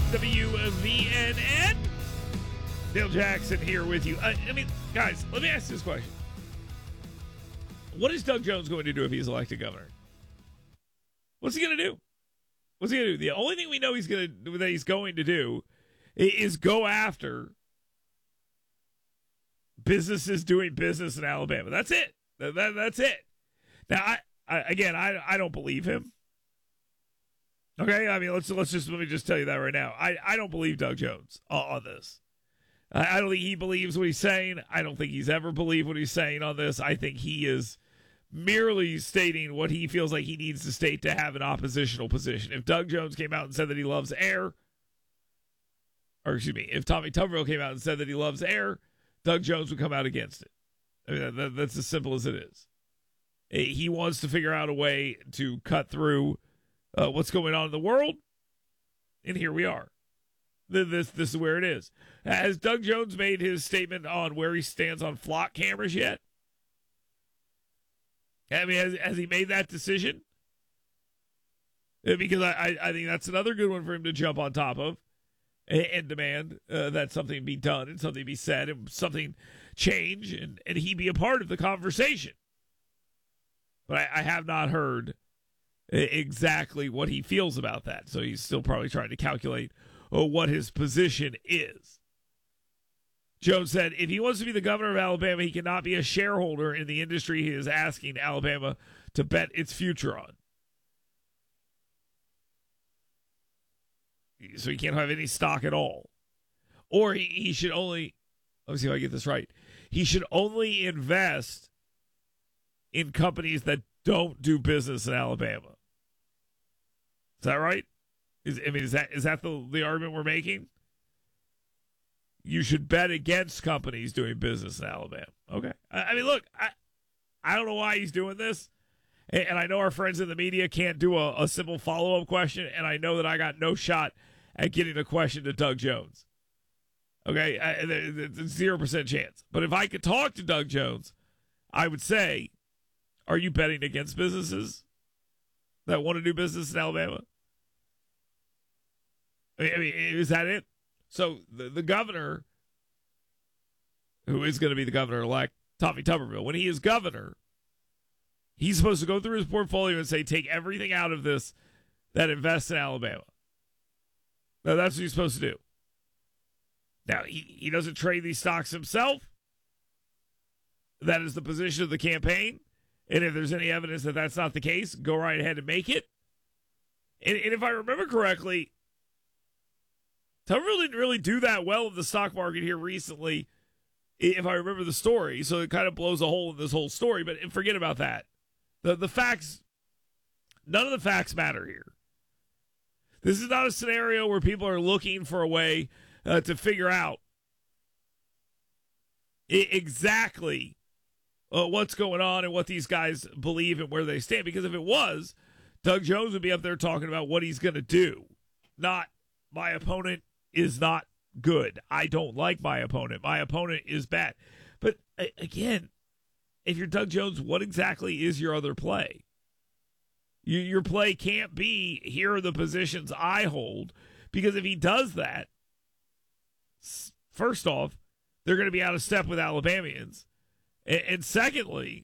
WVNN. Dale Jackson here with you. I mean, guys, let me ask this question. What is Doug Jones going to do if he's elected governor? What's he going to do? What's he going to do? The only thing we know he's going to do is go after businesses doing business in Alabama. That's it. That's it. Now, I don't believe him. Okay, I mean, let me just tell you that right now. I don't believe Doug Jones on this. I don't think he believes what he's saying. I don't think he's ever believed what he's saying on this. I think he is merely stating what he feels like he needs to state to have an oppositional position. If Doug Jones came out and said that he loves air, or excuse me, if Tommy Tuberville came out and said that he loves air, Doug Jones would come out against it. I mean, that's as simple as it is. He wants to figure out a way to cut through what's going on in the world, and here we are. This is where it is. Has Doug Jones made his statement on where he stands on flock cameras yet? I mean, has he made that decision? Because I think that's another good one for him to jump on top of and demand that something be done and something be said and something change and he be a part of the conversation. But I have not heard exactly what he feels about that. So he's still probably trying to calculate what his position is. Jones said, if he wants to be the governor of Alabama, he cannot be a shareholder in the industry he is asking Alabama to bet its future on. So he can't have any stock at all. Or he should only, let me see if I get this right. He should only invest in companies that don't do business in Alabama. Is that right? Is that the argument we're making? You should bet against companies doing business in Alabama. Okay. I mean, look, I don't know why he's doing this. And I know our friends in the media can't do a simple follow-up question. And I know that I got no shot at getting a question to Doug Jones. Okay. It's 0% chance. But if I could talk to Doug Jones, I would say, are you betting against businesses that want to do business in Alabama? I mean, is that it? So the governor, who is going to be the governor-elect, Tommy Tuberville, when he is governor, he's supposed to go through his portfolio and say, take everything out of this that invests in Alabama. Now, that's what he's supposed to do. Now, he doesn't trade these stocks himself. That is the position of the campaign. And if there's any evidence that that's not the case, go right ahead and make it. And if I remember correctly, Tuberville didn't really do that well in the stock market here recently, if I remember the story. So it kind of blows a hole in this whole story. But forget about that. The facts, none of the facts matter here. This is not a scenario where people are looking for a way to figure out exactly what's going on and what these guys believe and where they stand. Because if it was, Doug Jones would be up there talking about what he's going to do, not my opponent is not good. I don't like my opponent. My opponent is bad. But again, if you're Doug Jones, what exactly is your other play? Your play can't be, here are the positions I hold, because if he does that, first off, they're going to be out of step with Alabamians. And secondly,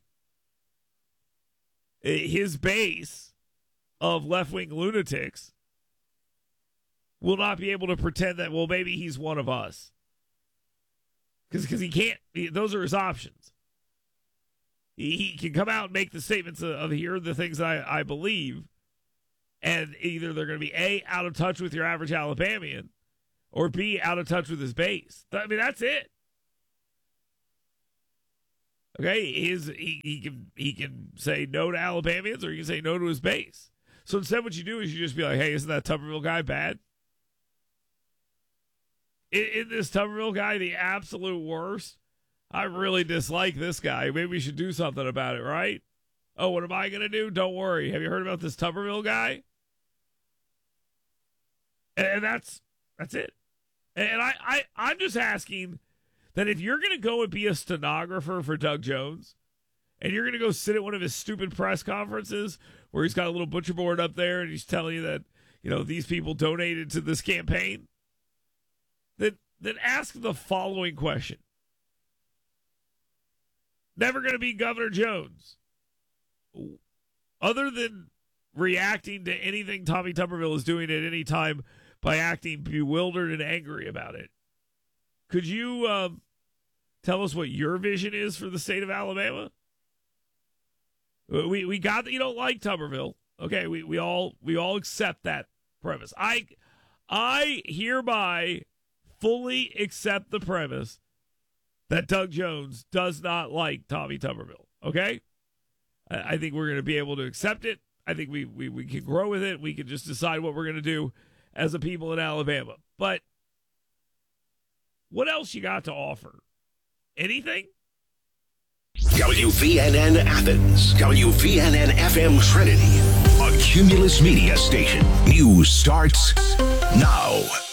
his base of left-wing lunatics will not be able to pretend that, well, maybe he's one of us. Because he can't. Those are his options. He can come out and make the statements of here are the things I believe, and either they're going to be A, out of touch with your average Alabamian, or B, out of touch with his base. I mean, that's it. Okay, he can say no to Alabamians, or he can say no to his base. So instead what you do is you just be like, hey, isn't that Tuberville guy bad? Isn't this Tuberville guy the absolute worst? I really dislike this guy. Maybe we should do something about it, right? Oh, what am I going to do? Don't worry. Have you heard about this Tuberville guy? And that's it. And I'm just asking that if you're going to go and be a stenographer for Doug Jones, and you're going to go sit at one of his stupid press conferences where he's got a little butcher board up there and he's telling you that, you know, these people donated to this campaign, then ask the following question. Never going to be Governor Jones. Other than reacting to anything Tommy Tuberville is doing at any time by acting bewildered and angry about it, could you tell us what your vision is for the state of Alabama? We got that you don't like Tuberville. Okay, we all accept that premise. I hereby fully accept the premise that Doug Jones does not like Tommy Tuberville. Okay? I think we're going to be able to accept it. I think we can grow with it. We can just decide what we're going to do as a people in Alabama. But what else you got to offer? Anything? WVNN Athens, WVNN FM Trinity, a Cumulus Media station. News starts now.